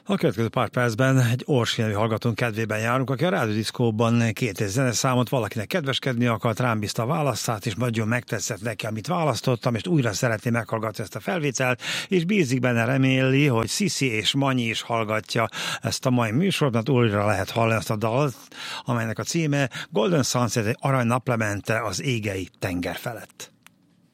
A következő pár percben egy Orsi nevű hallgatónk kedvében járunk, aki a Rádiódiszkóban két zeneszámot valakinek kedveskedni akart, rám bízta a választát, és nagyon megtetszett neki, amit választottam, és újra szeretné meghallgatni ezt a felvételt, és bízik benne, reméli, hogy Sziszi és Manyi is hallgatja ezt a mai műsort, mert újra lehet hallani ezt a dalt, amelynek a címe Golden Sunset, egy arany naplemente az égei tenger felett.